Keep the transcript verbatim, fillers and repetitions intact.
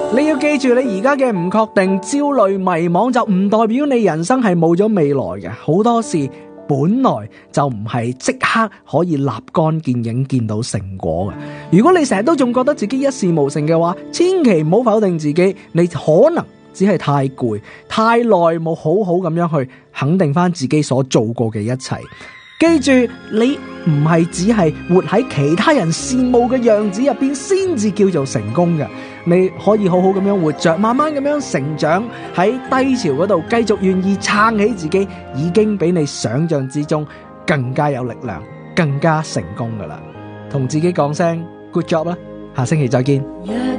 你要記住，你而家嘅唔確定、焦慮、迷惘，就唔代表你人生係冇咗未來嘅。好多事本來就唔係即刻可以立竿見影見到成果嘅。如果你成日都仲覺得自己一事無成嘅話，千祈唔好否定自己，你可能只係太攰、太耐冇好好咁樣去肯定翻自己所做過嘅一切。記住，你唔係只係活喺其他人羨慕嘅樣子入邊先至叫做成功嘅，你可以好好咁樣活着，慢慢咁樣成長，喺低潮嗰度繼續願意撐起自己，已經比你想象之中更加有力量，更加成功噶啦。同自己講聲 good job 啦，下星期再見。